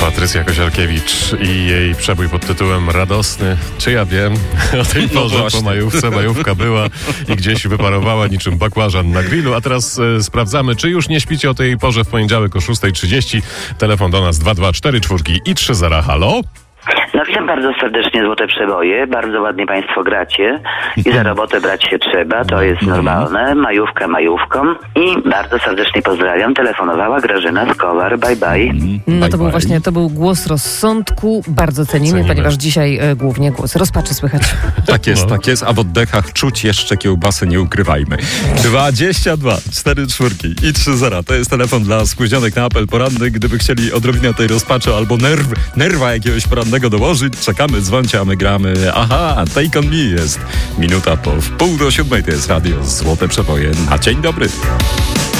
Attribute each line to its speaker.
Speaker 1: Patrycja Kosiarkiewicz i jej przebój pod tytułem Radosny. Czy ja wiem? O tej porze po majówce. Majówka była i gdzieś wyparowała niczym bakłażan na grillu. A teraz sprawdzamy, czy już nie śpicie o tej porze w poniedziałek o 6:30. Telefon do nas 224 i 30. Halo?
Speaker 2: No witam bardzo serdecznie, Złote Przeboje. Bardzo ładnie państwo gracie i za robotę brać się trzeba, to jest normalne. Majówka majówką. I bardzo serdecznie pozdrawiam. Telefonowała Grażyna Skowar. Bye bye.
Speaker 3: No to był głos rozsądku. Bardzo cenimy, ponieważ dzisiaj głównie głos rozpaczy słychać.
Speaker 4: Tak jest, a w oddechach czuć jeszcze kiełbasy, nie ukrywajmy. 22 44 i 30. To jest telefon dla spóźnionych na apel poranny. Gdyby chcieli odrobinę tej rozpaczy albo nerwa jakiegoś porannego dołożyć, czekamy, dzwońcie, a my gramy. Aha, Take On Me jest minuta po 6:30. To jest radio Złote Przeboje. A dzień dobry.